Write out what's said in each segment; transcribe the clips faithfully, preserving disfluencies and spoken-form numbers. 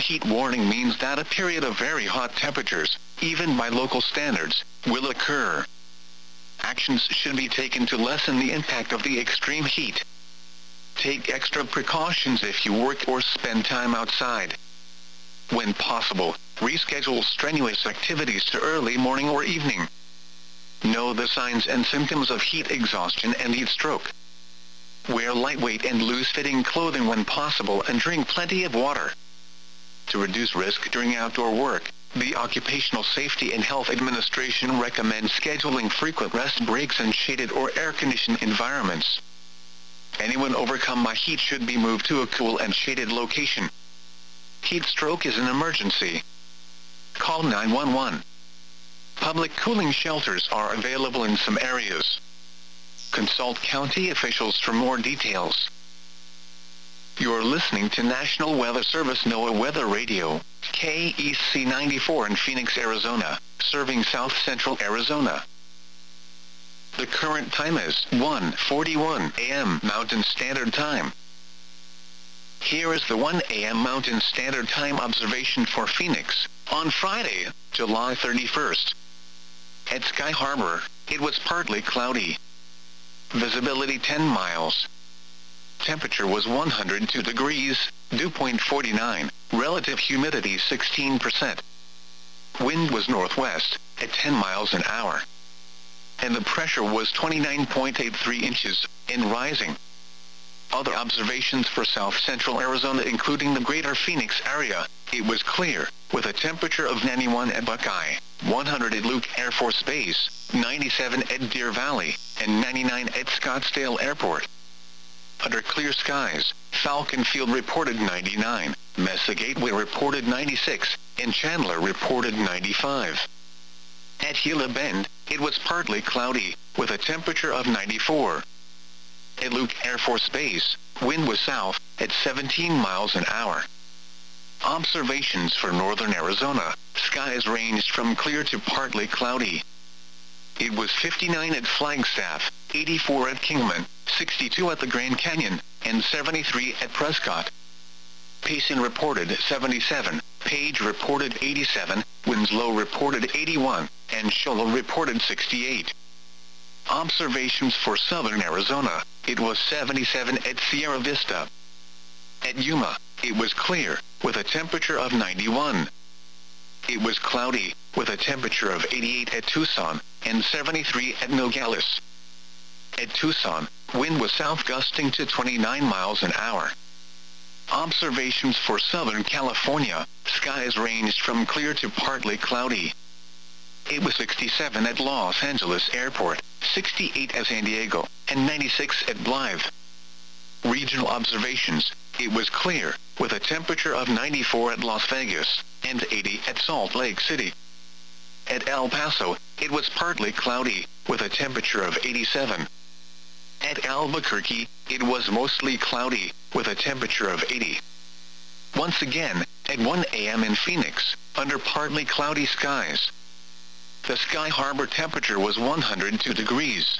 heat warning means that a period of very hot temperatures, even by local standards, will occur. Actions should be taken to lessen the impact of the extreme heat. Take extra precautions if you work or spend time outside. When possible, reschedule strenuous activities to early morning or evening. Know the signs and symptoms of heat exhaustion and heat stroke. Wear lightweight and loose-fitting clothing when possible and drink plenty of water. To reduce risk during outdoor work, the Occupational Safety and Health Administration recommends scheduling frequent rest breaks in shaded or air-conditioned environments. Anyone overcome by heat should be moved to a cool and shaded location. Heat stroke is an emergency. Call nine one one. Public cooling shelters are available in some areas. Consult county officials for more details. You're listening to National Weather Service NOAA Weather Radio, K E C ninety-four in Phoenix, Arizona, serving south central Arizona. The current time is one forty-one a m Mountain Standard Time. Here is the one a m Mountain Standard Time observation for Phoenix, on Friday, July thirty-first. At Sky Harbor, it was partly cloudy. Visibility ten miles. Temperature was one hundred two degrees, dew point forty-nine, relative humidity sixteen percent. Wind was northwest, at ten miles an hour. And the pressure was twenty-nine point eight three inches, and rising. Other observations for south central Arizona including the greater Phoenix area, it was clear, with a temperature of ninety-one at Buckeye, one hundred at Luke Air Force Base, ninety-seven at Deer Valley, and ninety-nine at Scottsdale Airport. Under clear skies, Falcon Field reported ninety-nine, Mesa Gateway reported ninety-six, and Chandler reported ninety-five. At Gila Bend, it was partly cloudy, with a temperature of ninety-four. At Luke Air Force Base, wind was south, at seventeen miles an hour. Observations for northern Arizona, skies ranged from clear to partly cloudy. It was fifty-nine at Flagstaff, eighty-four at Kingman, sixty-two at the Grand Canyon, and seventy-three at Prescott. Payson reported seventy-seven, Page reported eighty-seven, Winslow reported eighty-one, and Shoal reported sixty-eight. Observations for southern Arizona, it was seventy-seven at Sierra Vista. At Yuma, it was clear, with a temperature of ninety-one. It was cloudy, with a temperature of eighty-eight at Tucson, and seventy-three at Nogales. At Tucson, wind was south gusting to twenty-nine miles an hour. Observations for Southern California, skies ranged from clear to partly cloudy. It was sixty-seven at Los Angeles Airport, sixty-eight at San Diego, and ninety-six at Blythe. Regional observations, it was clear, with a temperature of ninety-four at Las Vegas, and eighty at Salt Lake City. At El Paso, it was partly cloudy, with a temperature of eighty-seven. At Albuquerque, it was mostly cloudy, with a temperature of eighty. Once again, at one a m in Phoenix, under partly cloudy skies. The Sky Harbor temperature was one hundred two degrees.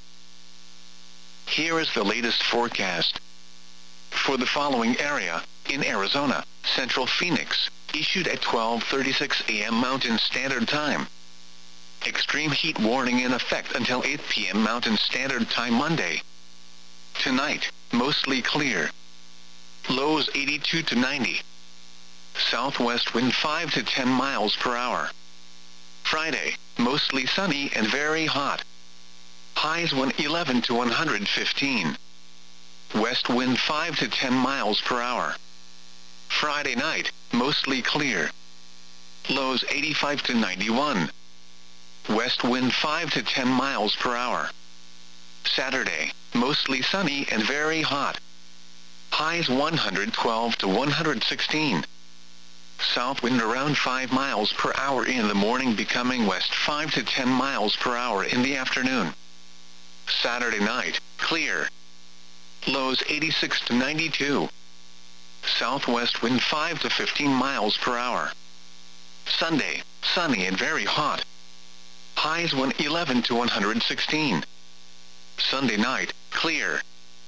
Here is the latest forecast. For the following area, in Arizona, Central Phoenix, issued at twelve thirty-six a m Mountain Standard Time. Extreme heat warning in effect until eight p m Mountain Standard Time Monday. Tonight, mostly clear. Lows eighty-two to ninety. Southwest wind five to ten miles per hour. Friday, mostly sunny and very hot. Highs one eleven to one hundred fifteen. West wind five to ten miles per hour. Friday night, mostly clear. Lows eighty-five to ninety-one. West wind five to ten miles per hour. Saturday, mostly sunny and very hot. Highs one hundred twelve to one hundred sixteen. South wind around five miles per hour in the morning, becoming west five to ten miles per hour in the afternoon. Saturday night, clear. Lows eighty-six to ninety-two. Southwest wind five to fifteen miles per hour. Sunday, sunny and very hot. Highs one eleven to one hundred sixteen. Sunday night, clear.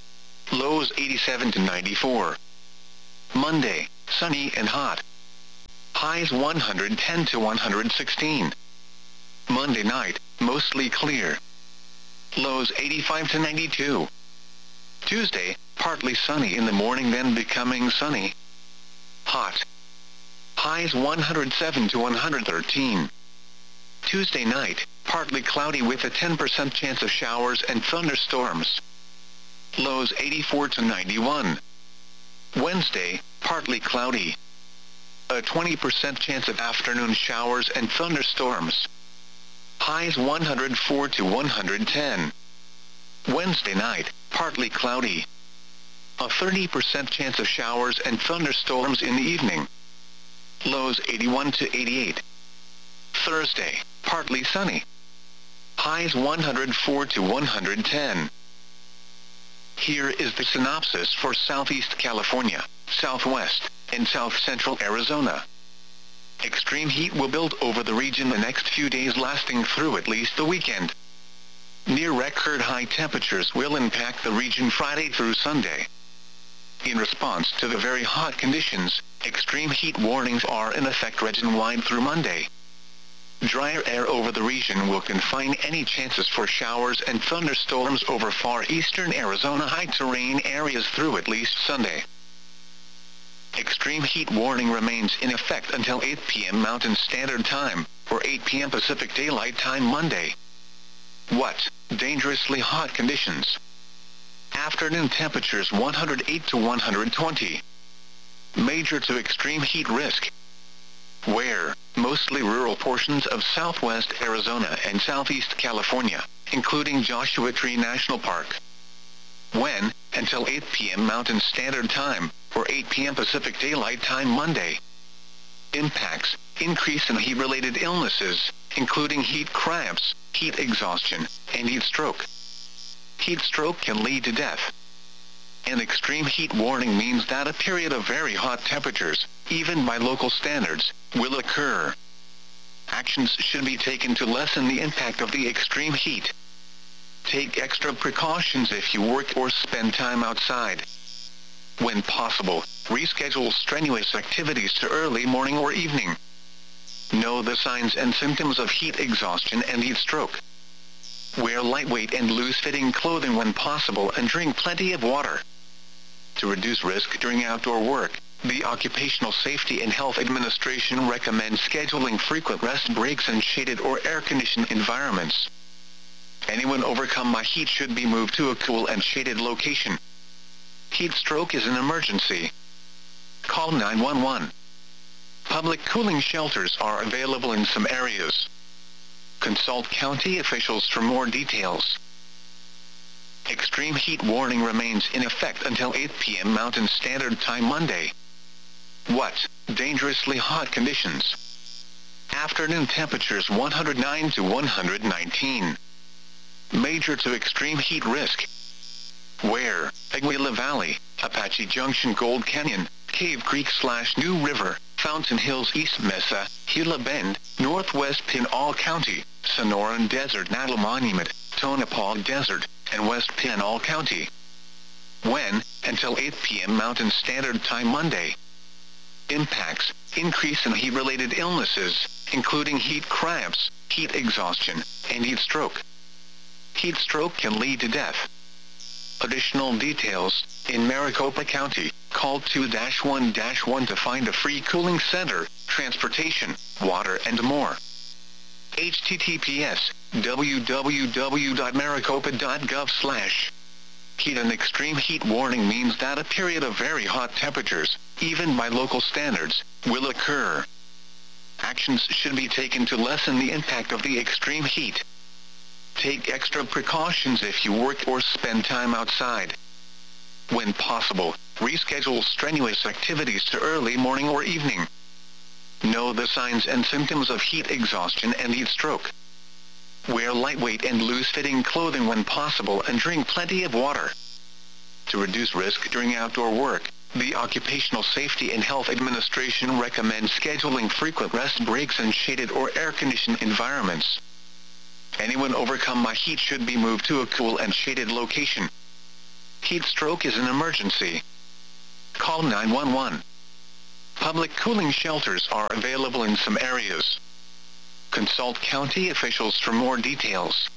Lows eighty-seven to ninety-four. Monday, sunny and hot. Highs one hundred ten to one hundred sixteen. Monday night, mostly clear. Lows eighty-five to ninety-two. Tuesday, partly sunny in the morning then becoming sunny. Hot. Highs one hundred seven to one hundred thirteen. Tuesday night, partly cloudy with a ten percent chance of showers and thunderstorms. Lows eighty-four to ninety-one. Wednesday, partly cloudy. A twenty percent chance of afternoon showers and thunderstorms. Highs one hundred four to one hundred ten. Wednesday night, partly cloudy. A thirty percent chance of showers and thunderstorms in the evening. Lows eighty-one to eighty-eight. Thursday, partly sunny. Highs one hundred four to one hundred ten. Here is the synopsis for Southeast California, Southwest, and South Central Arizona. Extreme heat will build over the region the next few days, lasting through at least the weekend. Near record high temperatures will impact the region Friday through Sunday. In response to the very hot conditions, extreme heat warnings are in effect region-wide through Monday. Drier air over the region will confine any chances for showers and thunderstorms over far eastern Arizona high-terrain areas through at least Sunday. Extreme heat warning remains in effect until eight p m Mountain Standard Time, or eight p m Pacific Daylight Time Monday. What? Dangerously hot conditions. Afternoon temperatures one hundred eight to one hundred twenty. Major to extreme heat risk. Where? Mostly rural portions of southwest Arizona and southeast California, including Joshua Tree National Park. When? Until eight p m Mountain Standard Time, or eight p m Pacific Daylight Time Monday. Impacts: increase in heat-related illnesses, including heat cramps, heat exhaustion, and heat stroke. Heat stroke can lead to death. An extreme heat warning means that a period of very hot temperatures, even by local standards, will occur. Actions should be taken to lessen the impact of the extreme heat. Take extra precautions if you work or spend time outside. When possible, reschedule strenuous activities to early morning or evening. Know the signs and symptoms of heat exhaustion and heat stroke. Wear lightweight and loose-fitting clothing when possible and drink plenty of water. To reduce risk during outdoor work, the Occupational Safety and Health Administration recommends scheduling frequent rest breaks in shaded or air-conditioned environments. Anyone overcome by heat should be moved to a cool and shaded location. Heat stroke is an emergency. Call nine one one. Public cooling shelters are available in some areas. Consult county officials for more details. Extreme heat warning remains in effect until eight p m Mountain Standard Time Monday. What? Dangerously hot conditions. Afternoon temperatures one hundred nine to one hundred nineteen. Major to extreme heat risk. Where? Aguila Valley, Apache Junction, Gold Canyon, Cave Creek slash New River, Fountain Hills, East Mesa, Gila Bend, Northwest Pinal County, Sonoran Desert, Natal Monument, Tonopah Desert, and West Pinal County. When? Until eight p m Mountain Standard Time Monday. Impacts: increase in heat-related illnesses, including heat cramps, heat exhaustion, and heat stroke. Heat stroke can lead to death. Additional details: in Maricopa County, call two dash one dash one to find a free cooling center, transportation, water, and more. H T T P S w w w dot maricopa dot gov slash Heat and extreme heat warning means that a period of very hot temperatures, even by local standards, will occur. Actions should be taken to lessen the impact of the extreme heat. Take extra precautions if you work or spend time outside. When possible, reschedule strenuous activities to early morning or evening. Know the signs and symptoms of heat exhaustion and heat stroke. Wear lightweight and loose-fitting clothing when possible and drink plenty of water. To reduce risk during outdoor work, the Occupational Safety and Health Administration recommends scheduling frequent rest breaks in shaded or air-conditioned environments. Anyone overcome by heat should be moved to a cool and shaded location. Heat stroke is an emergency. Call nine one one. Public cooling shelters are available in some areas. Consult county officials for more details.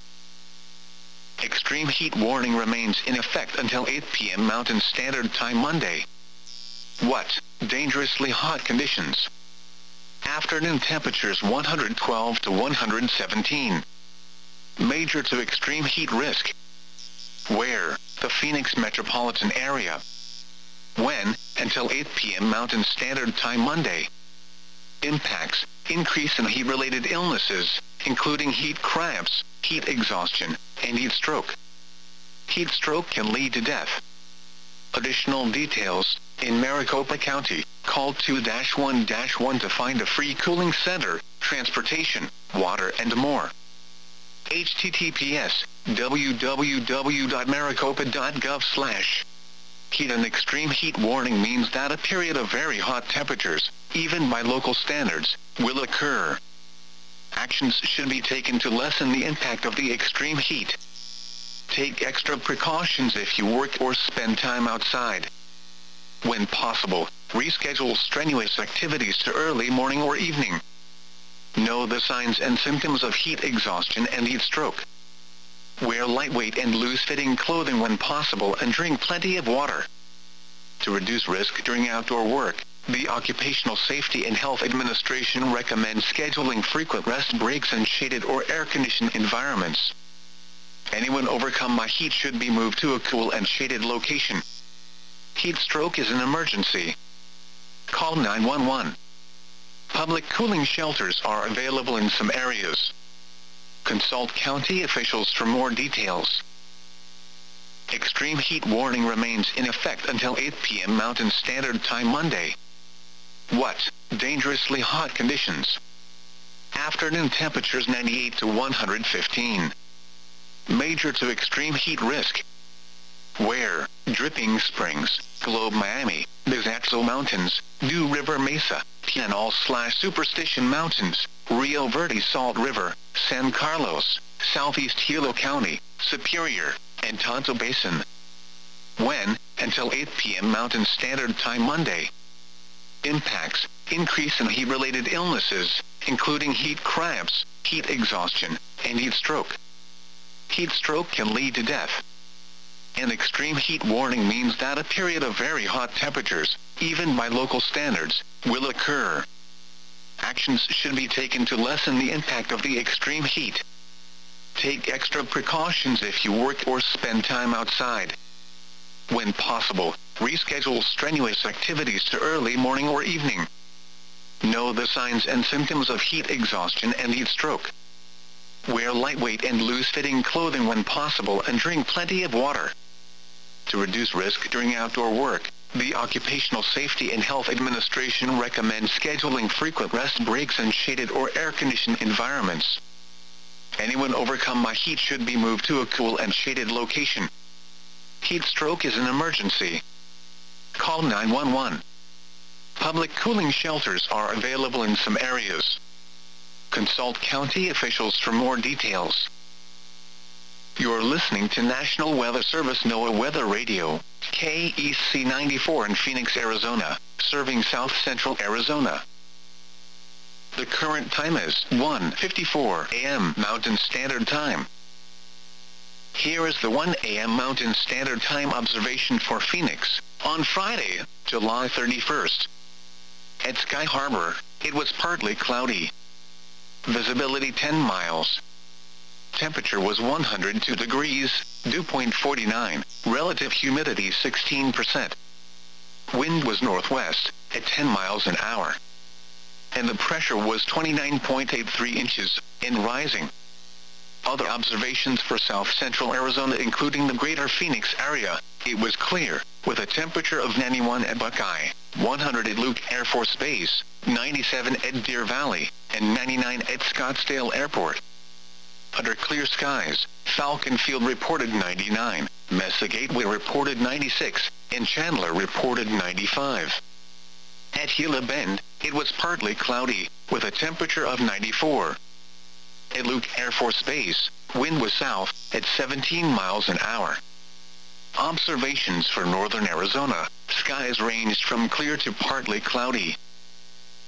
Extreme heat warning remains in effect until eight p m Mountain Standard Time Monday. What? Dangerously hot conditions. Afternoon temperatures one hundred twelve to one hundred seventeen. Major to extreme heat risk. Where? The Phoenix metropolitan area. When? Until eight p m Mountain Standard Time Monday. Impacts: increase in heat-related illnesses, including heat cramps, heat exhaustion, and heat stroke. Heat stroke can lead to death. Additional details: in Maricopa County, call two dash one dash one to find a free cooling center, transportation, water, and more. H T T P S w w w dot maricopa dot gov slash Heat and extreme heat warning means that a period of very hot temperatures, even by local standards, will occur. Actions should be taken to lessen the impact of the extreme heat. Take extra precautions if you work or spend time outside. When possible, reschedule strenuous activities to early morning or evening. Know the signs and symptoms of heat exhaustion and heat stroke. Wear lightweight and loose-fitting clothing when possible and drink plenty of water. To reduce risk during outdoor work, the Occupational Safety and Health Administration recommends scheduling frequent rest breaks in shaded or air-conditioned environments. Anyone overcome by heat should be moved to a cool and shaded location. Heat stroke is an emergency. Call nine one one. Public cooling shelters are available in some areas. Consult county officials for more details. Extreme heat warning remains in effect until eight p m Mountain Standard Time Monday. What? Dangerously hot conditions. Afternoon temperatures ninety-eight to one hundred fifteen. Major to extreme heat risk. Where? Dripping Springs, Globe Miami, Bizaxo Mountains, New River Mesa, Pianol slash Superstition Mountains, Rio Verde Salt River, San Carlos, Southeast Hilo County, Superior, and Tonto Basin. When? Until eight p m Mountain Standard Time Monday. Impacts: increase in heat-related illnesses, including heat cramps, heat exhaustion, and heat stroke. Heat stroke can lead to death. An extreme heat warning means that a period of very hot temperatures, even by local standards, will occur. Actions should be taken to lessen the impact of the extreme heat. Take extra precautions if you work or spend time outside. When possible, reschedule strenuous activities to early morning or evening. Know the signs and symptoms of heat exhaustion and heat stroke. Wear lightweight and loose-fitting clothing when possible and drink plenty of water. To reduce risk during outdoor work, the Occupational Safety and Health Administration recommends scheduling frequent rest breaks in shaded or air-conditioned environments. Anyone overcome by heat should be moved to a cool and shaded location. Heat stroke is an emergency. Call nine one one. Public cooling shelters are available in some areas. Consult county officials for more details. You're listening to National Weather Service NOAA Weather Radio, K E C ninety-four in Phoenix, Arizona, serving South Central Arizona. The current time is one fifty-four a m Mountain Standard Time. Here is the one a m Mountain Standard Time observation for Phoenix, on Friday, July thirty-first. At Sky Harbor, it was partly cloudy. Visibility ten miles. Temperature was one hundred two degrees, dew point forty-nine, relative humidity sixteen percent. Wind was northwest, at ten miles an hour. And the pressure was twenty-nine point eight three inches, and rising. Other observations for South Central Arizona including the greater Phoenix area, it was clear, with a temperature of ninety-one at Buckeye, one hundred at Luke Air Force Base, ninety-seven at Deer Valley, and ninety-nine at Scottsdale Airport. Under clear skies, Falcon Field reported ninety-nine, Mesa Gateway reported ninety-six, and Chandler reported ninety-five. At Gila Bend, it was partly cloudy, with a temperature of ninety-four. At Luke Air Force Base, wind was south, at seventeen miles an hour. Observations for northern Arizona, skies ranged from clear to partly cloudy.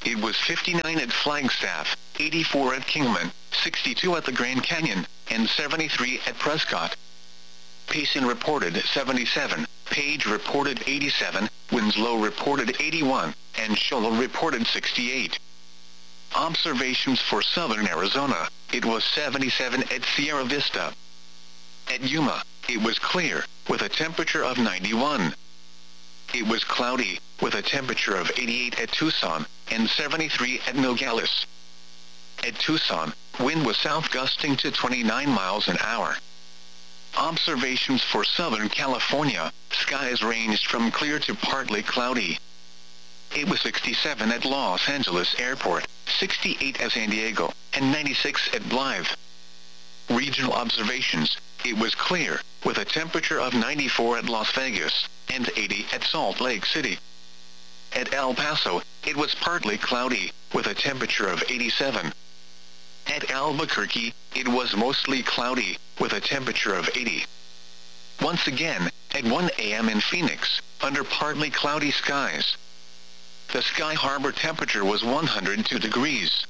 it was fifty-nine at Flagstaff, eighty-four at Kingman, sixty-two at the Grand Canyon, and seventy-three at Prescott. Payson reported seventy-seven, Page reported eighty-seven, Winslow reported eighty-one, and Scholl reported sixty-eight. Observations for southern Arizona, it was seventy-seven at Sierra Vista. At Yuma, it was clear, with a temperature of ninety-one. It was cloudy, with a temperature of eighty-eight at Tucson, and seventy-three at Nogales. At Tucson, wind was south gusting to twenty-nine miles an hour. Observations for Southern California, skies ranged from clear to partly cloudy. It was sixty-seven at Los Angeles Airport, sixty-eight at San Diego, and ninety-six at Blythe. Regional observations, it was clear, with a temperature of ninety-four at Las Vegas, and eighty at Salt Lake City. At El Paso, it was partly cloudy, with a temperature of eighty-seven. At Albuquerque, it was mostly cloudy, with a temperature of eighty. Once again, at one A M in Phoenix, under partly cloudy skies. The Sky Harbor temperature was one hundred two degrees.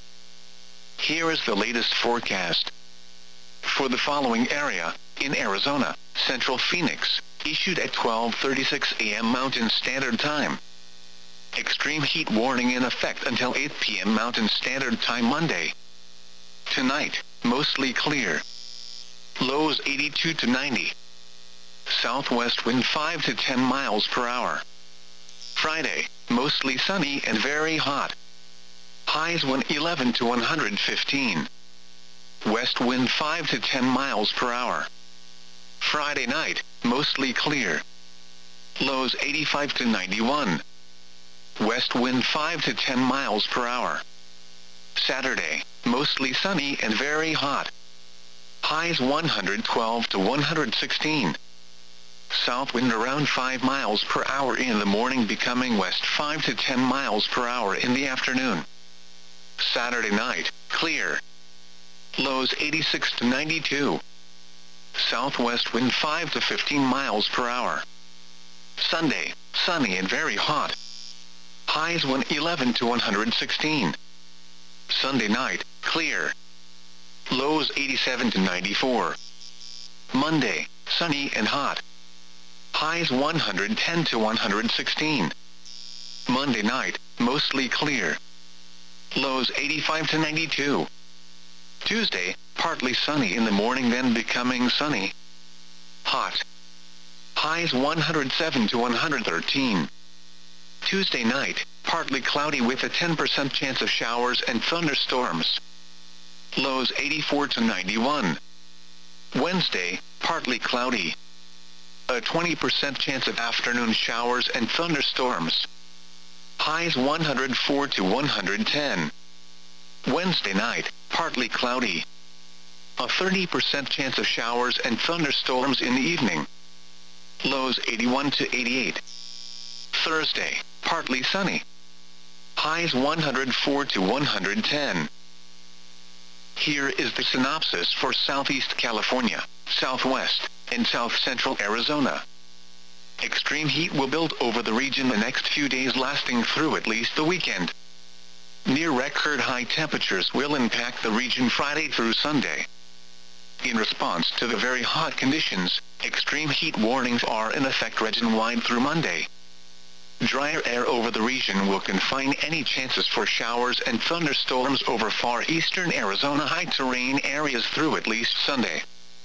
Here is the latest forecast. For the following area, in Arizona, Central Phoenix, issued at twelve thirty-six A M Mountain Standard Time. Extreme heat warning in effect until eight P M Mountain Standard Time Monday. Tonight, mostly clear. Lows eighty-two to ninety. Southwest wind five to ten miles per hour. Friday, mostly sunny and very hot. Highs one eleven to one hundred fifteen. West wind five to ten miles per hour. Friday night, mostly clear. Lows eighty-five to ninety-one. West wind five to ten miles per hour. Saturday, mostly sunny and very hot. Highs one hundred twelve to one hundred sixteen. South wind around five miles per hour in the morning, becoming west five to ten miles per hour in the afternoon. Saturday night, clear. Lows eighty-six to ninety-two. Southwest wind five to fifteen miles per hour. Sunday, sunny and very hot. Highs one eleven to one hundred sixteen. Sunday night, clear. Lows eighty-seven to ninety-four. Monday, sunny and hot. Highs one hundred ten to one hundred sixteen. Monday night, mostly clear. Lows eighty-five to ninety-two. Tuesday, partly sunny in the morning, then becoming sunny. Hot. Highs one hundred seven to one hundred thirteen. Tuesday night, partly cloudy with a ten percent chance of showers and thunderstorms. Lows eighty-four to ninety-one. Wednesday, partly cloudy. A twenty percent chance of afternoon showers and thunderstorms. Highs one hundred four to one hundred ten. Wednesday night, partly cloudy. A thirty percent chance of showers and thunderstorms in the evening. Lows eighty-one to eighty-eight. Thursday, partly sunny. Highs one hundred four to one hundred ten. Here is the synopsis for Southeast California, Southwest, and South Central Arizona. Extreme heat will build over the region the next few days, lasting through at least the weekend. Near record high temperatures will impact the region Friday through Sunday. In response to the very hot conditions, extreme heat warnings are in effect region-wide through Monday. Drier air over the region will confine any chances for showers and thunderstorms over far eastern Arizona high-terrain areas through at least Sunday.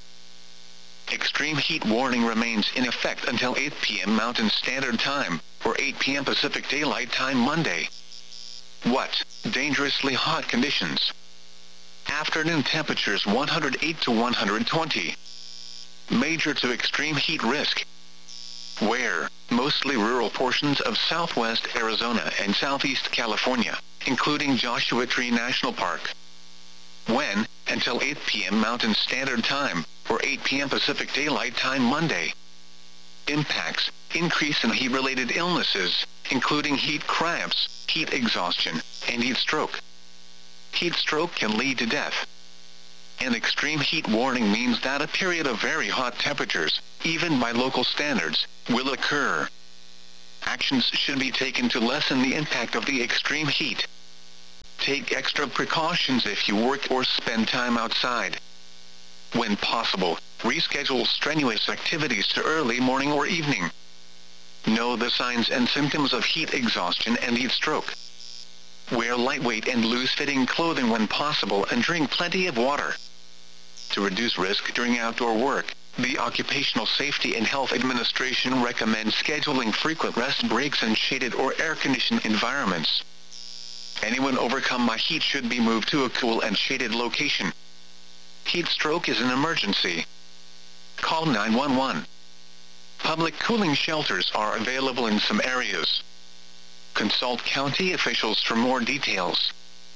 Extreme heat warning remains in effect until eight P M Mountain Standard Time, or eight P M Pacific Daylight Time Monday. What? Dangerously hot conditions. Afternoon temperatures one hundred eight to one hundred twenty. Major to extreme heat risk. Where? Mostly rural portions of southwest Arizona and southeast California, including Joshua Tree National Park. When? Until eight P M Mountain Standard Time, or eight P M Pacific Daylight Time Monday. Impacts: increase in heat-related illnesses, including heat cramps, heat exhaustion, and heat stroke. Heat stroke can lead to death. An extreme heat warning means that a period of very hot temperatures, even by local standards, will occur. Actions should be taken to lessen the impact of the extreme heat. Take extra precautions if you work or spend time outside. When possible, reschedule strenuous activities to early morning or evening. Know the signs and symptoms of heat exhaustion and heat stroke. Wear lightweight and loose-fitting clothing when possible and drink plenty of water. To reduce risk during outdoor work, the Occupational Safety and Health Administration recommends scheduling frequent rest breaks in shaded or air-conditioned environments. Anyone overcome by heat should be moved to a cool and shaded location. Heat stroke is an emergency. Call nine one one. Public cooling shelters are available in some areas. Consult county officials for more details.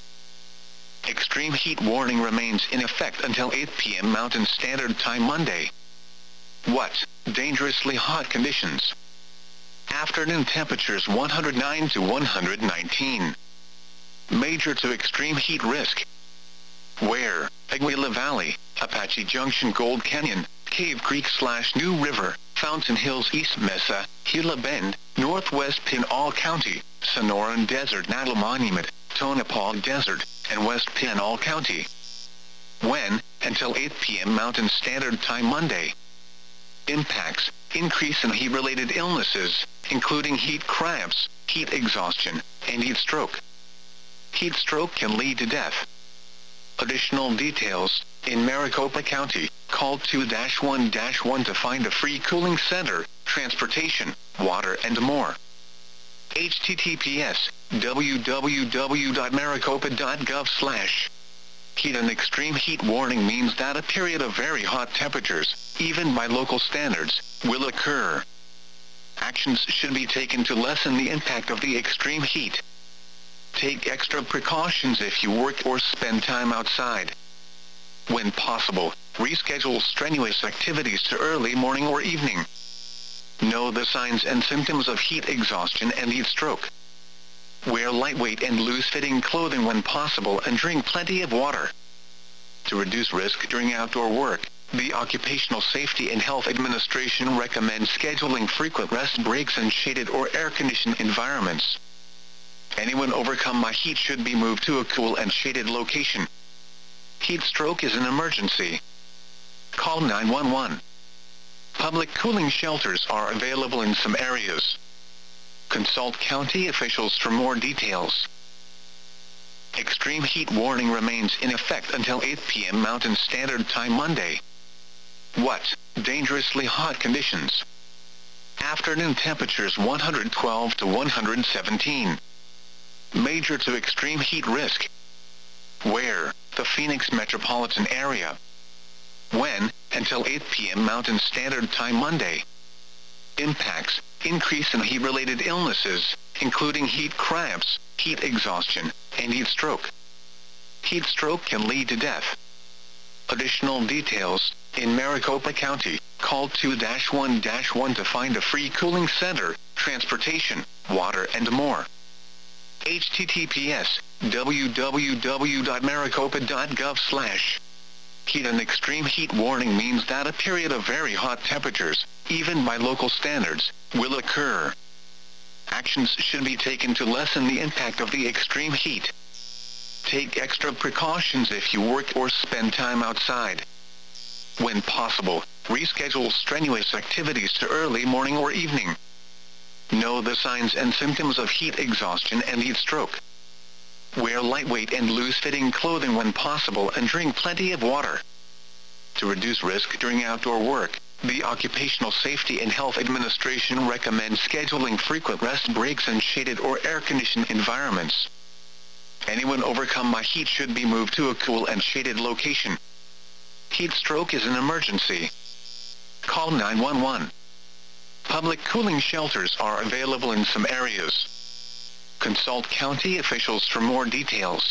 Extreme heat warning remains in effect until eight p m Mountain Standard Time Monday. What? Dangerously hot conditions. Afternoon temperatures one hundred nine to one hundred nineteen. Major to extreme heat risk. Where? Aguila Valley, Apache Junction, Gold Canyon, Cave Creek slash New River, Fountain Hills, East Mesa, Gila Bend, Northwest Pinal County, Sonoran Desert, Natal Monument, Tonopah Desert, and West Pinal County. When? Until eight p m Mountain Standard Time Monday. Impacts: increase in heat-related illnesses, including heat cramps, heat exhaustion, and heat stroke. Heat stroke can lead to death. Additional details: in Maricopa County, call two one one to find a free cooling center, transportation, water, and more. H T T P S w w w dot maricopa dot gov slash Heat and extreme heat warning means that a period of very hot temperatures, even by local standards, will occur. Actions should be taken to lessen the impact of the extreme heat. Take extra precautions if you work or spend time outside. When possible, reschedule strenuous activities to early morning or evening. Know the signs and symptoms of heat exhaustion and heat stroke. Wear lightweight and loose-fitting clothing when possible and drink plenty of water. To reduce risk during outdoor work, the Occupational Safety and Health Administration recommends scheduling frequent rest breaks in shaded or air-conditioned environments. Anyone overcome by heat should be moved to a cool and shaded location. Heat stroke is an emergency. Call nine one one. Public cooling shelters are available in some areas. Consult county officials for more details. Extreme heat warning remains in effect until eight p m Mountain Standard Time Monday. What? Dangerously hot conditions. Afternoon temperatures one hundred twelve to one hundred seventeen. Major to extreme heat risk. Where? The Phoenix metropolitan area. When? Until eight p m Mountain Standard Time Monday. Impacts: increase in heat-related illnesses, including heat cramps, heat exhaustion, and heat stroke. Heat stroke can lead to death. Additional details: in Maricopa County, call two one one to find a free cooling center, transportation, water, and more. H T T P S w w w dot maricopa dot gov slash Heat and extreme heat warning means that a period of very hot temperatures, even by local standards, will occur. Actions should be taken to lessen the impact of the extreme heat. Take extra precautions if you work or spend time outside. When possible, reschedule strenuous activities to early morning or evening. Know the signs and symptoms of heat exhaustion and heat stroke. Wear lightweight and loose-fitting clothing when possible and drink plenty of water. To reduce risk during outdoor work, the Occupational Safety and Health Administration recommends scheduling frequent rest breaks in shaded or air-conditioned environments. Anyone overcome by heat should be moved to a cool and shaded location. Heat stroke is an emergency. Call nine one one. Public cooling shelters are available in some areas. Consult county officials for more details.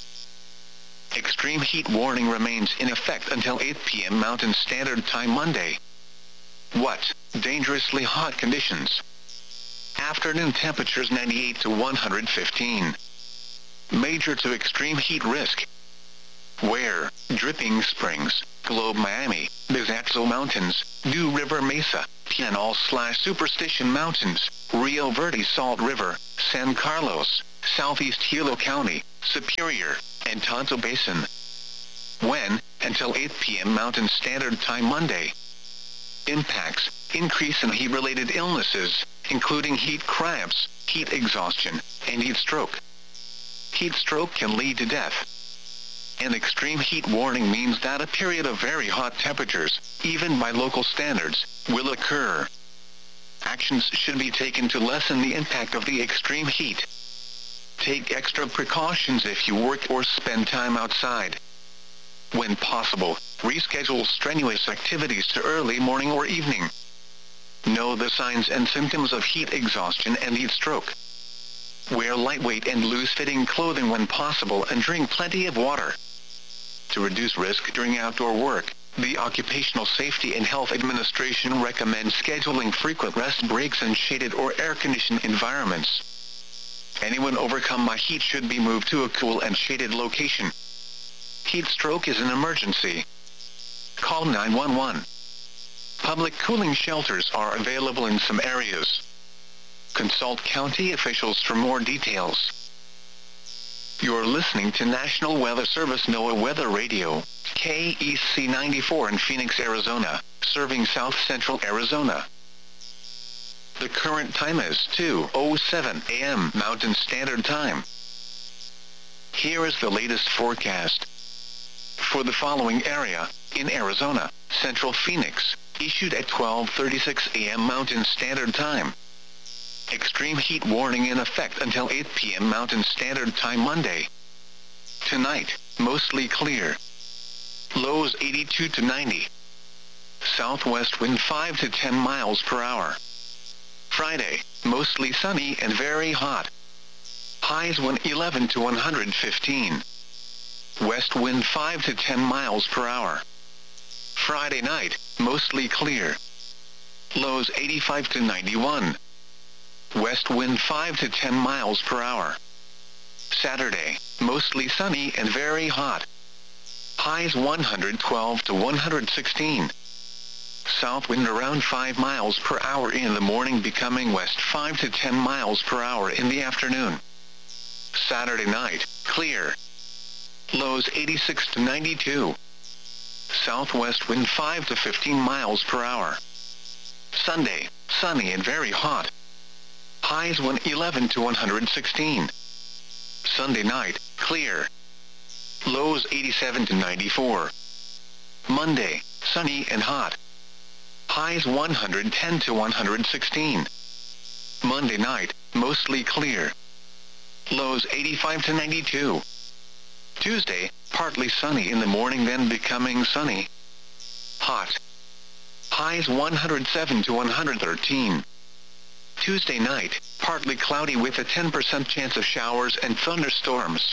Extreme heat warning remains in effect until eight p m Mountain Standard Time Monday. What? Dangerously hot conditions. Afternoon temperatures ninety-eight to one hundred fifteen. Major to extreme heat risk. Where? Dripping Springs, Globe Miami, Bizaxo Mountains, New River Mesa, Pinal slash Superstition Mountains, Rio Verde Salt River, San Carlos, Southeast Hilo County, Superior, and Tonto Basin. When? Until eight p m Mountain Standard Time Monday. Impacts: increase in heat-related illnesses, including heat cramps, heat exhaustion, and heat stroke. Heat stroke can lead to death. An extreme heat warning means that a period of very hot temperatures, even by local standards, will occur. Actions should be taken to lessen the impact of the extreme heat. Take extra precautions if you work or spend time outside. When possible, reschedule strenuous activities to early morning or evening. Know the signs and symptoms of heat exhaustion and heat stroke. Wear lightweight and loose-fitting clothing when possible and drink plenty of water. To reduce risk during outdoor work, the Occupational Safety and Health Administration recommends scheduling frequent rest breaks in shaded or air-conditioned environments. Anyone overcome by heat should be moved to a cool and shaded location. Heat stroke is an emergency. Call nine one one. Public cooling shelters are available in some areas. Consult county officials for more details. You're listening to National Weather Service NOAA Weather Radio, K E C ninety-four in Phoenix, Arizona, serving South Central Arizona. The current time is two oh seven a m Mountain Standard Time. Here is the latest forecast. For the following area, in Arizona, Central Phoenix, issued at twelve thirty-six a m Mountain Standard Time. Extreme heat warning in effect until eight p m Mountain Standard Time Monday. Tonight, mostly clear. Lows eighty-two to ninety. Southwest wind five to ten miles per hour. Friday, mostly sunny and very hot. Highs one eleven to one hundred fifteen. West wind five to ten miles per hour. Friday night, mostly clear. Lows eighty-five to ninety-one. West wind five to ten miles per hour. Saturday, mostly sunny and very hot. Highs one hundred twelve to one hundred sixteen. South wind around five miles per hour in the morning, becoming west five to ten miles per hour in the afternoon. Saturday night, clear. Lows eighty-six to ninety-two. Southwest wind five to fifteen miles per hour. Sunday, sunny and very hot. Highs one eleven to one hundred sixteen. Sunday night, clear. Lows eighty-seven to ninety-four. Monday, sunny and hot. Highs one hundred ten to one hundred sixteen. Monday night, mostly clear. Lows eighty-five to ninety-two. Tuesday, partly sunny in the morning, then becoming sunny. Hot. Highs one hundred seven to one hundred thirteen. Tuesday night, partly cloudy with a ten percent chance of showers and thunderstorms.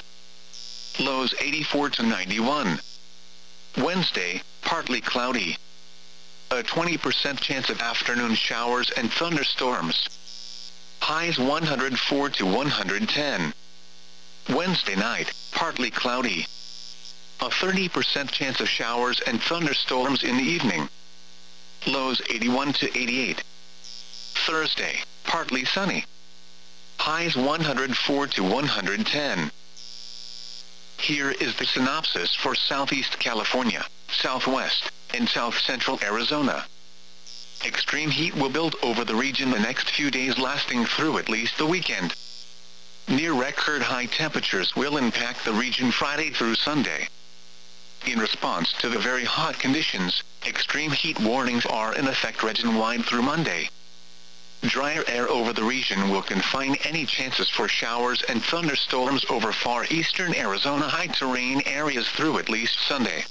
Lows eighty-four to ninety-one. Wednesday, partly cloudy. A twenty percent chance of afternoon showers and thunderstorms. Highs one hundred four to one hundred ten. Wednesday night, partly cloudy. A thirty percent chance of showers and thunderstorms in the evening. Lows eighty-one to eighty-eight. Thursday, partly sunny. Highs one hundred four to one hundred ten. Here is the synopsis for Southeast California, Southwest, and South Central Arizona. Extreme heat will build over the region the next few days, lasting through at least the weekend. Near record high temperatures will impact the region Friday through Sunday. In response to the very hot conditions, extreme heat warnings are in effect region-wide through Monday. Drier air over the region will confine any chances for showers and thunderstorms over far eastern Arizona high-terrain areas through at least Sunday.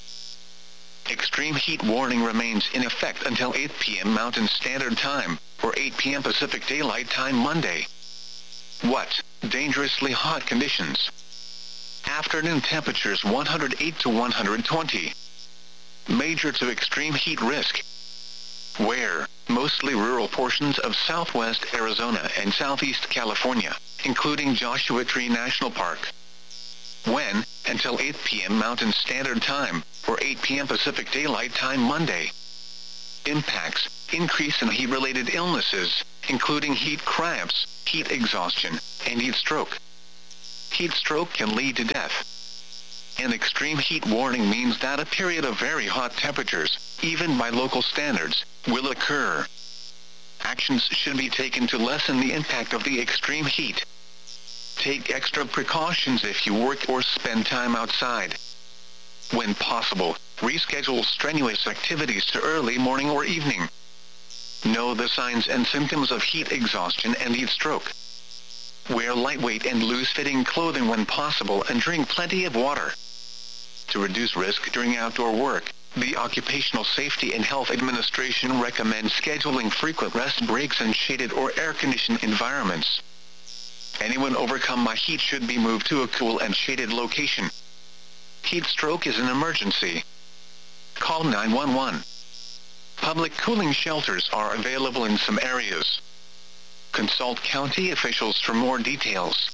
Extreme heat warning remains in effect until eight p m Mountain Standard Time, or eight p m Pacific Daylight Time Monday. What? Dangerously hot conditions. Afternoon temperatures one hundred eight to one hundred twenty. Major to extreme heat risk. Where? Mostly rural portions of southwest Arizona and southeast California, including Joshua Tree National Park. When? until eight p m Mountain Standard Time, or eight p m Pacific Daylight Time Monday. Impacts: increase in heat-related illnesses, including heat cramps, heat exhaustion, and heat stroke. Heat stroke can lead to death. An extreme heat warning means that a period of very hot temperatures, even by local standards, will occur. Actions should be taken to lessen the impact of the extreme heat. Take extra precautions if you work or spend time outside. When possible, reschedule strenuous activities to early morning or evening. Know the signs and symptoms of heat exhaustion and heat stroke. Wear lightweight and loose-fitting clothing when possible and drink plenty of water. To reduce risk during outdoor work, the Occupational Safety and Health Administration recommends scheduling frequent rest breaks in shaded or air-conditioned environments. Anyone overcome by heat should be moved to a cool and shaded location. Heat stroke is an emergency. Call nine one one. Public cooling shelters are available in some areas. Consult county officials for more details.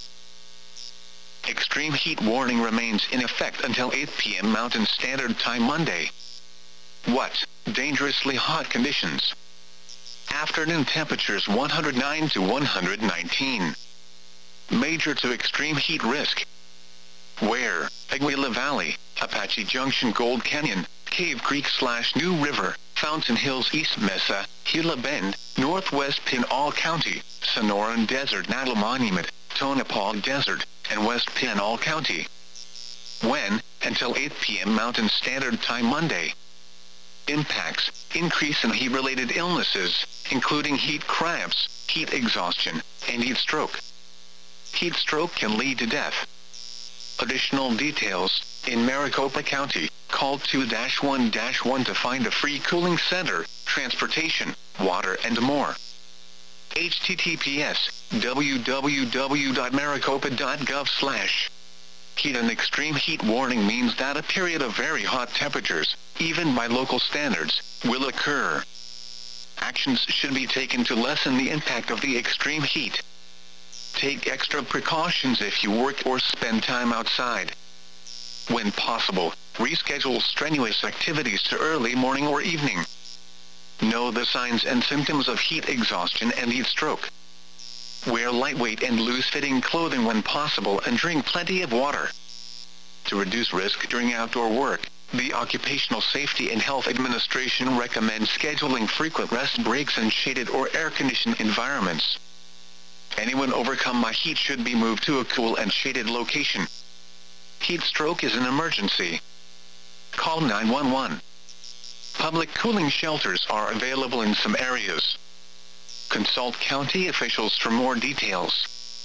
Extreme heat warning remains in effect until eight p m Mountain Standard Time Monday. What? Dangerously hot conditions. Afternoon temperatures one hundred nine to one hundred nineteen. Major to extreme heat risk. Where? Aguila Valley, Apache Junction, Gold Canyon, Cave Creek slash New River, Fountain Hills, East Mesa, Gila Bend, Northwest Pinal County, Sonoran Desert, Natal Monument, Tonopah Desert, and West Pinal County. When? Until eight p m Mountain Standard Time Monday. Impacts: increase in heat-related illnesses, including heat cramps, heat exhaustion, and heat stroke. Heat stroke can lead to death. Additional details: in Maricopa County, call two one one to find a free cooling center, transportation, water, and more. H T T P S w w w dot maricopa dot gov slash Heat. An extreme heat warning means that a period of very hot temperatures, even by local standards, will occur. Actions should be taken to lessen the impact of the extreme heat. Take extra precautions if you work or spend time outside. When possible, reschedule strenuous activities to early morning or evening. Know the signs and symptoms of heat exhaustion and heat stroke. Wear lightweight and loose-fitting clothing when possible and drink plenty of water. To reduce risk during outdoor work, the Occupational Safety and Health Administration recommends scheduling frequent rest breaks in shaded or air-conditioned environments. Anyone overcome by heat should be moved to a cool and shaded location. Heat stroke is an emergency. Call nine one one. Public cooling shelters are available in some areas. Consult county officials for more details.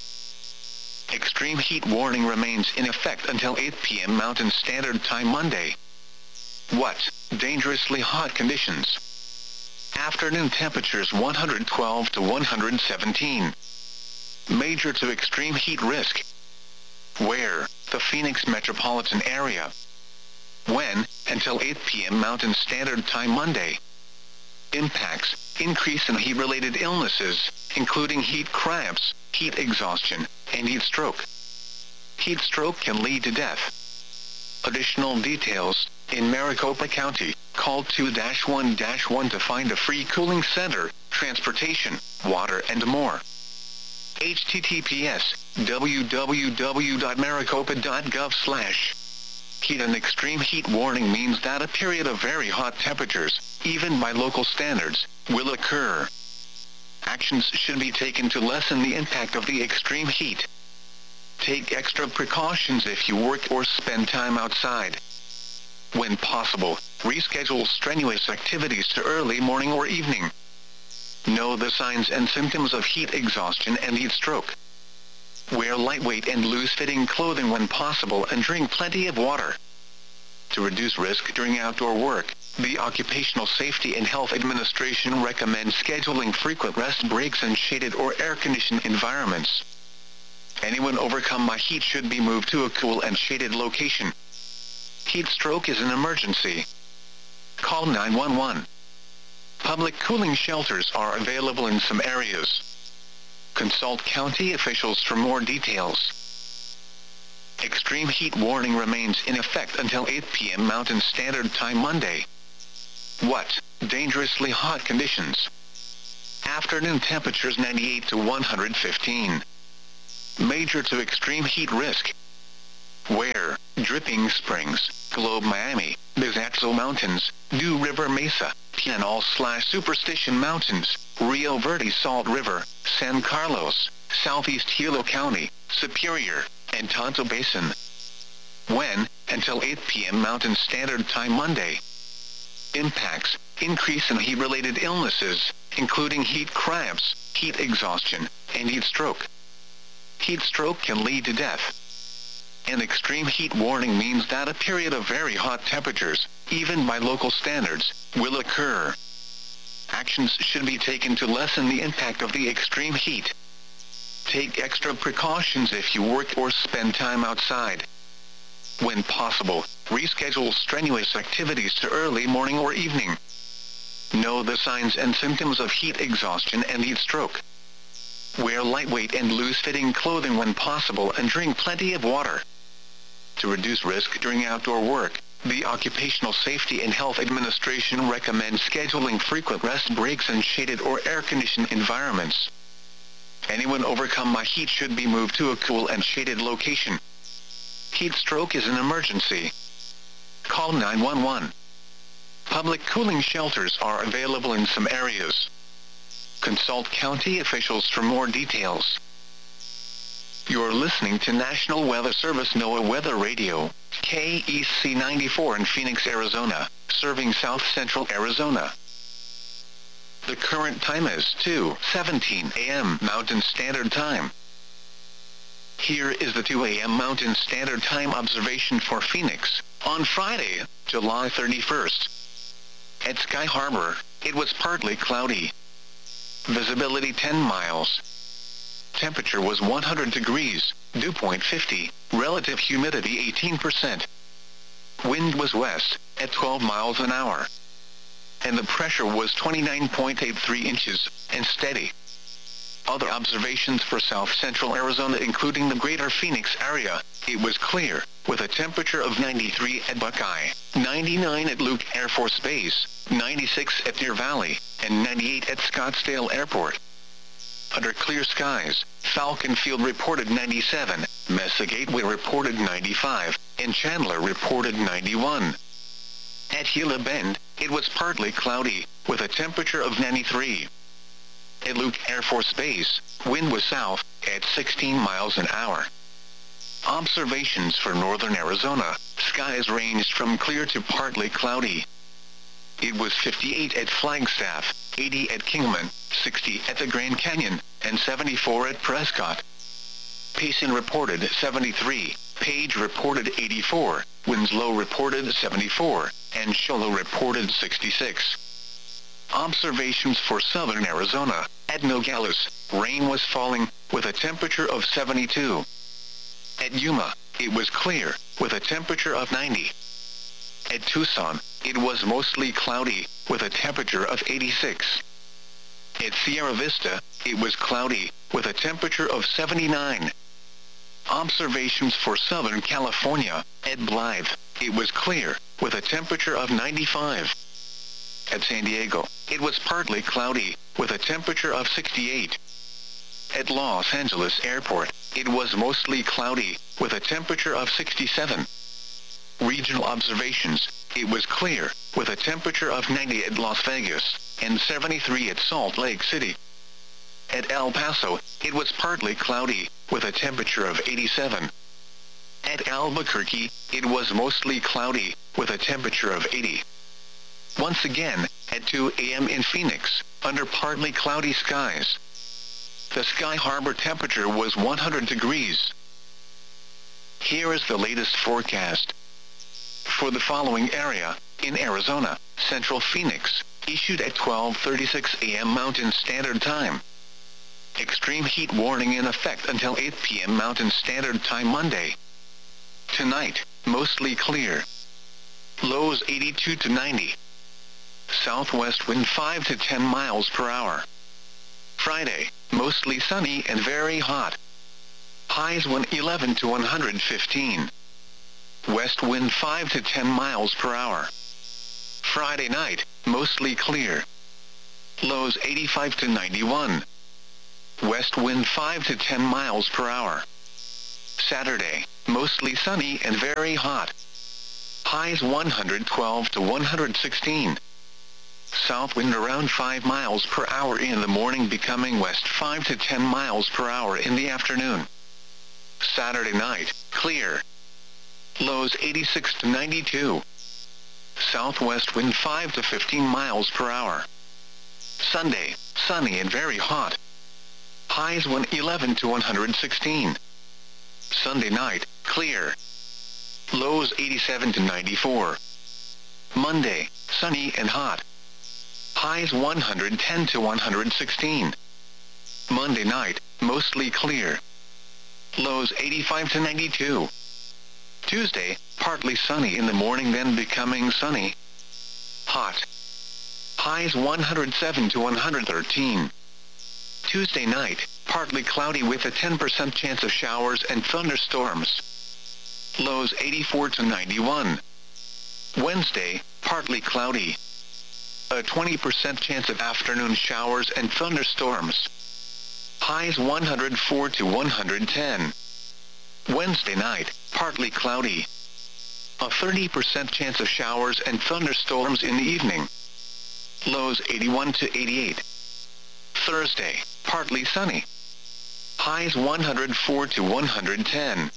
Extreme heat warning remains in effect until eight p m Mountain Standard Time Monday. What? Dangerously hot conditions. Afternoon temperatures one hundred twelve to one hundred seventeen. Major to extreme heat risk. Where? The Phoenix metropolitan area. When? Until eight p m Mountain Standard Time Monday. Impacts: increase in heat-related illnesses, including heat cramps, heat exhaustion, and heat stroke. Heat stroke can lead to death. Additional details: in Maricopa County, call two one one to find a free cooling center, transportation, water, and more. H T T P S w w w dot maricopa dot gov slash Heat. An extreme heat warning means that a period of very hot temperatures, even by local standards, will occur. Actions should be taken to lessen the impact of the extreme heat. Take extra precautions if you work or spend time outside. When possible, reschedule strenuous activities to early morning or evening. Know the signs and symptoms of heat exhaustion and heat stroke. Wear lightweight and loose-fitting clothing when possible and drink plenty of water. To reduce risk during outdoor work, the Occupational Safety and Health Administration recommends scheduling frequent rest breaks in shaded or air-conditioned environments. Anyone overcome by heat should be moved to a cool and shaded location. Heat stroke is an emergency. Call nine one one. Public cooling shelters are available in some areas. Consult county officials for more details. Extreme heat warning remains in effect until eight p m Mountain Standard Time Monday. What? Dangerously hot conditions. Afternoon temperatures ninety-eight to one hundred fifteen. Major to extreme heat risk. Where? Dripping Springs, Globe Miami, Bizatzal Mountains, Dew River Mesa, Pinal slash Superstition Mountains, Rio Verde Salt River, San Carlos, Southeast Hilo County, Superior, and Tonto Basin. When? Until eight p m Mountain Standard Time Monday. Impacts: increase in heat-related illnesses, including heat cramps, heat exhaustion, and heat stroke. Heat stroke can lead to death. An extreme heat warning means that a period of very hot temperatures, even by local standards, will occur. Actions should be taken to lessen the impact of the extreme heat. Take extra precautions if you work or spend time outside. When possible, reschedule strenuous activities to early morning or evening. Know the signs and symptoms of heat exhaustion and heat stroke. Wear lightweight and loose-fitting clothing when possible and drink plenty of water. To reduce risk during outdoor work, the Occupational Safety and Health Administration recommends scheduling frequent rest breaks in shaded or air-conditioned environments. Anyone overcome by heat should be moved to a cool and shaded location. Heat stroke is an emergency. Call nine one one. Public cooling shelters are available in some areas. Consult county officials for more details. You're listening to National Weather Service NOAA Weather Radio, K E C ninety-four in Phoenix, Arizona, serving south central Arizona. The current time is two seventeen a m Mountain Standard Time. Here is the two a m Mountain Standard Time observation for Phoenix, on Friday, July thirty-first. At Sky Harbor, it was partly cloudy. Visibility ten miles. Temperature was one hundred degrees, dew point fifty, relative humidity eighteen percent. Wind was west, at twelve miles an hour. And the pressure was twenty-nine point eight three inches, and steady. Other observations for south central Arizona including the greater Phoenix area, it was clear, with a temperature of ninety-three at Buckeye, ninety-nine at Luke Air Force Base, ninety-six at Deer Valley, and ninety-eight at Scottsdale Airport. Under clear skies, Falcon Field reported ninety-seven, Mesa Gateway reported ninety-five, and Chandler reported ninety-one. At Gila Bend, it was partly cloudy, with a temperature of ninety-three. At Luke Air Force Base, wind was south, at sixteen miles an hour. Observations for northern Arizona, skies ranged from clear to partly cloudy. It was fifty-eight at Flagstaff, eighty at Kingman, sixty at the Grand Canyon, and seventy-four at Prescott. Payson reported seventy-three, Page reported eighty-four, Winslow reported seventy-four, and Sholo reported sixty-six. Observations for southern Arizona, at Nogales, rain was falling, with a temperature of seventy-two. At Yuma, it was clear, with a temperature of ninety. At Tucson, it was mostly cloudy, with a temperature of eighty-six. At Sierra Vista, it was cloudy, with a temperature of seventy-nine. Observations for Southern California, at Blythe, it was clear, with a temperature of ninety-five. At San Diego, it was partly cloudy, with a temperature of sixty-eight. At Los Angeles Airport, it was mostly cloudy, with a temperature of sixty-seven. Regional observations, it was clear, with a temperature of ninety at Las Vegas, and seventy-three at Salt Lake City. At El Paso, it was partly cloudy, with a temperature of eighty-seven. At Albuquerque, it was mostly cloudy, with a temperature of eighty. Once again, at two a m in Phoenix, under partly cloudy skies. The Sky Harbor temperature was one hundred degrees. Here is the latest forecast. For the following area, in Arizona, Central Phoenix, issued at twelve thirty-six a m Mountain Standard Time. Extreme heat warning in effect until eight p m Mountain Standard Time Monday. Tonight, mostly clear. Lows eighty-two to ninety. Southwest wind five to ten miles per hour. Friday, mostly sunny and very hot. Highs one eleven to one hundred fifteen. West wind five to ten miles per hour. Friday night, mostly clear. Lows eighty-five to ninety-one. West wind five to ten miles per hour. Saturday, mostly sunny and very hot. Highs one hundred twelve to one hundred sixteen. South wind around five miles per hour in the morning, becoming west five to ten miles per hour in the afternoon. Saturday night, clear. Lows eighty-six to ninety-two. Southwest wind five to fifteen miles per hour. Sunday, sunny and very hot. Highs one eleven to one hundred sixteen. Sunday night, clear. Lows eighty-seven to ninety-four. Monday, sunny and hot. Highs one hundred ten to one hundred sixteen. Monday night, mostly clear. Lows eighty-five to ninety-two. Tuesday, partly sunny in the morning, then becoming sunny. Hot. Highs one hundred seven to one hundred thirteen. Tuesday night, partly cloudy with a ten percent chance of showers and thunderstorms. Lows eighty-four to ninety-one. Wednesday, partly cloudy. A twenty percent chance of afternoon showers and thunderstorms. Highs one hundred four to one hundred ten. Wednesday night, partly cloudy. A thirty percent chance of showers and thunderstorms in the evening. Lows eighty-one to eighty-eight. Thursday, partly sunny. Highs one hundred four to one hundred ten.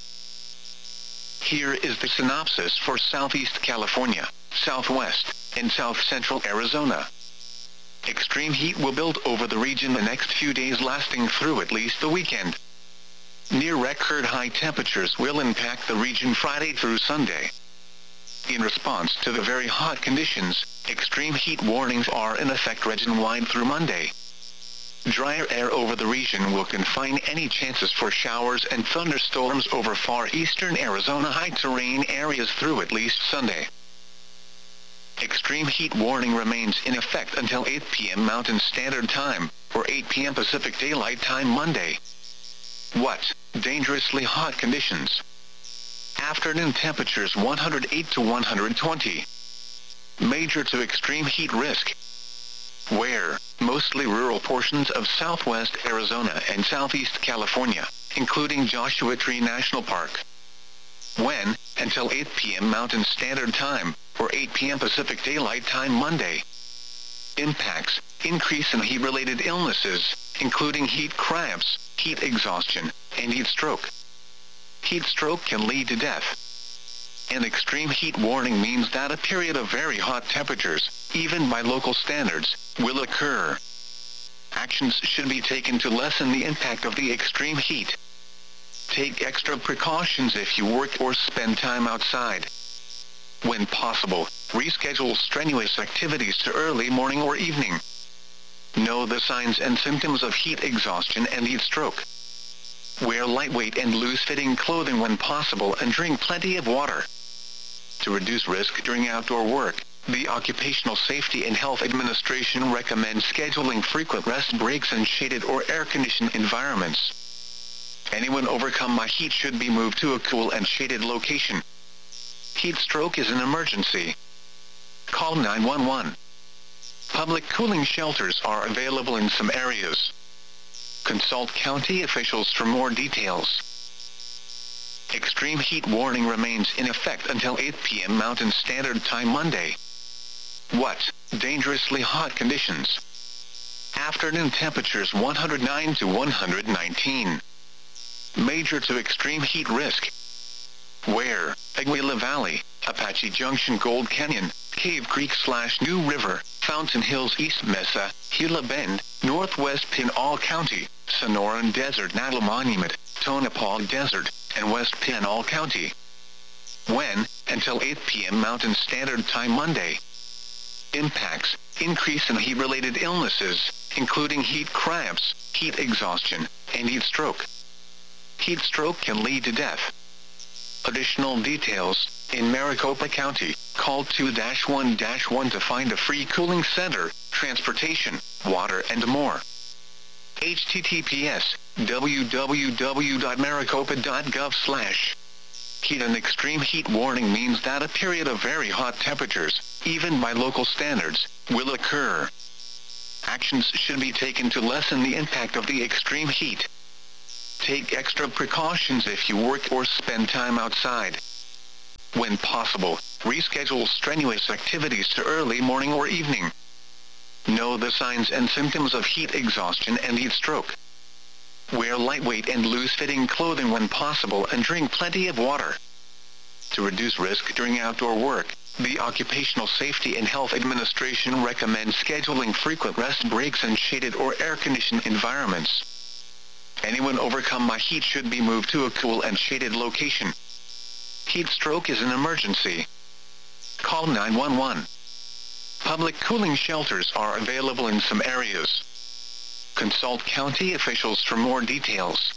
Here is the synopsis for Southeast California, Southwest, and South Central Arizona. Extreme heat will build over the region the next few days, lasting through at least the weekend. Near record high temperatures will impact the region Friday through Sunday. In response to the very hot conditions, extreme heat warnings are in effect region-wide through Monday. Drier air over the region will confine any chances for showers and thunderstorms over far eastern Arizona high terrain areas through at least Sunday. Extreme heat warning remains in effect until eight p m Mountain Standard Time, or eight p m Pacific Daylight Time Monday. What? Dangerously hot conditions. Afternoon temperatures one hundred eight to one hundred twenty. Major to extreme heat risk. Where? Mostly rural portions of southwest Arizona and southeast California, including Joshua Tree National Park. When? Until eight p m Mountain Standard Time, or eight p m Pacific Daylight Time Monday. Impacts: increase in heat-related illnesses, including heat cramps, heat exhaustion, and heat stroke. Heat stroke can lead to death. An extreme heat warning means that a period of very hot temperatures, even by local standards, will occur. Actions should be taken to lessen the impact of the extreme heat. Take extra precautions if you work or spend time outside. When possible, reschedule strenuous activities to early morning or evening. Know the signs and symptoms of heat exhaustion and heat stroke. Wear lightweight and loose-fitting clothing when possible and drink plenty of water. To reduce risk during outdoor work, the Occupational Safety and Health Administration recommends scheduling frequent rest breaks in shaded or air-conditioned environments. Anyone overcome by heat should be moved to a cool and shaded location. Heat stroke is an emergency. Call nine one one. Public cooling shelters are available in some areas. Consult county officials for more details. Extreme heat warning remains in effect until eight p m Mountain Standard Time Monday. What? Dangerously hot conditions. Afternoon temperatures one hundred nine to one hundred nineteen. Major to extreme heat risk. Where? Aguila Valley, Apache Junction, Gold Canyon, Cave Creek slash New River, Fountain Hills, East Mesa, Gila Bend, Northwest Pinal County, Sonoran Desert, Natal Monument, Tonopah Desert, and West Pinal County. When? Until eight p m Mountain Standard Time Monday. Impacts: increase in heat-related illnesses, including heat cramps, heat exhaustion, and heat stroke. Heat stroke can lead to death. Additional details: in Maricopa County, call two one one to find a free cooling center, transportation, water, and more. H T T P S w w w dot maricopa dot gov slash heat. An extreme heat warning means that a period of very hot temperatures, even by local standards, will occur. Actions should be taken to lessen the impact of the extreme heat. Take extra precautions if you work or spend time outside. When possible, reschedule strenuous activities to early morning or evening. Know the signs and symptoms of heat exhaustion and heat stroke. Wear lightweight and loose-fitting clothing when possible and drink plenty of water. To reduce risk during outdoor work, the Occupational Safety and Health Administration recommends scheduling frequent rest breaks in shaded or air-conditioned environments. Anyone overcome by heat should be moved to a cool and shaded location. Heat stroke is an emergency. Call nine one one. Public cooling shelters are available in some areas. Consult county officials for more details.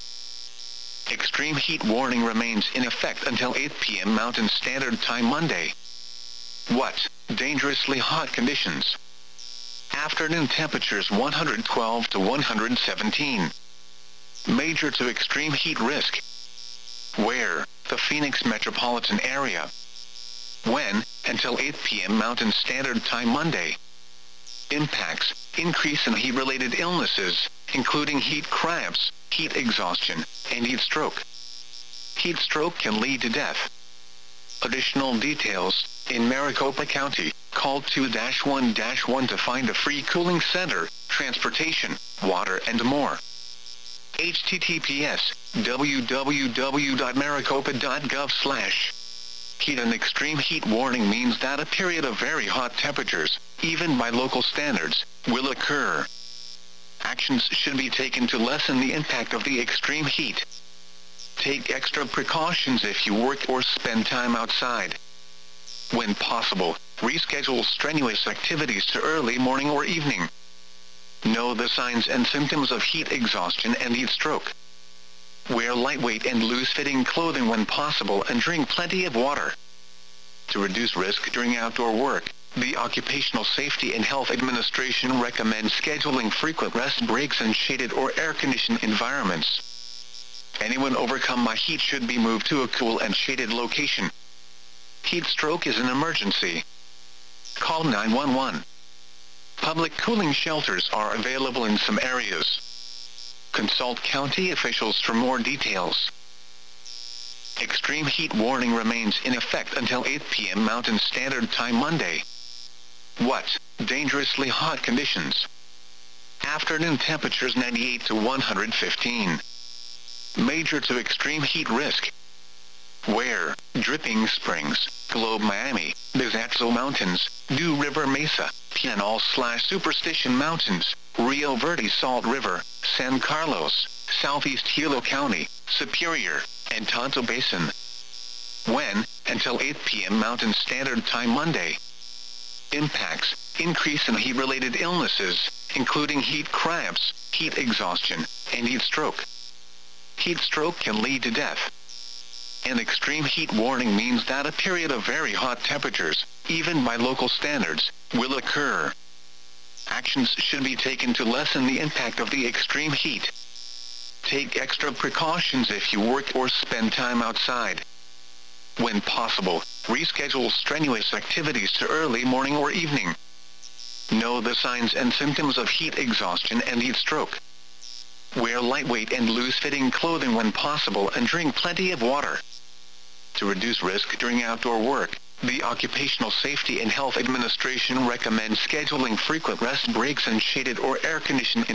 Extreme heat warning remains in effect until eight p m Mountain Standard Time Monday. What? Dangerously hot conditions. Afternoon temperatures one hundred twelve to one hundred seventeen. Major to extreme heat risk. Where? The Phoenix metropolitan area. When? Until eight p m Mountain Standard Time Monday. Impacts: increase in heat-related illnesses, including heat cramps, heat exhaustion, and heat stroke. Heat stroke can lead to death. Additional details: in Maricopa County, call two one one to find a free cooling center, transportation, water, and more. H T T P S w w w dot maricopa dot gov slash heat. An extreme heat warning means that a period of very hot temperatures, even by local standards, will occur. Actions should be taken to lessen the impact of the extreme heat. Take extra precautions if you work or spend time outside. When possible, reschedule strenuous activities to early morning or evening. Know the signs and symptoms of heat exhaustion and heat stroke. Wear lightweight and loose-fitting clothing when possible and drink plenty of water. To reduce risk during outdoor work, the Occupational Safety and Health Administration recommends scheduling frequent rest breaks in shaded or air-conditioned environments. Anyone overcome by heat should be moved to a cool and shaded location. Heat stroke is an emergency. Call nine one one. Public cooling shelters are available in some areas. Consult county officials for more details. Extreme heat warning remains in effect until eight p m Mountain Standard Time Monday. What? Dangerously hot conditions. Afternoon temperatures ninety-eight to one hundred fifteen. Major to extreme heat risk. Where? Dripping Springs, Globe Miami, Bizatzal Mountains, Dew River Mesa, Pinal slash Superstition Mountains, Rio Verde Salt River, San Carlos, Southeast Hilo County, Superior, and Tonto Basin. When? Until eight p m Mountain Standard Time Monday. Impacts: increase in heat-related illnesses, including heat cramps, heat exhaustion, and heat stroke. Heat stroke can lead to death. An extreme heat warning means that a period of very hot temperatures, even by local standards, will occur. Actions should be taken to lessen the impact of the extreme heat. Take extra precautions if you work or spend time outside. When possible, reschedule strenuous activities to early morning or evening. Know the signs and symptoms of heat exhaustion and heat stroke. Wear lightweight and loose-fitting clothing when possible and drink plenty of water. To reduce risk during outdoor work, the Occupational Safety and Health Administration recommends scheduling frequent rest breaks in shaded or air-conditioned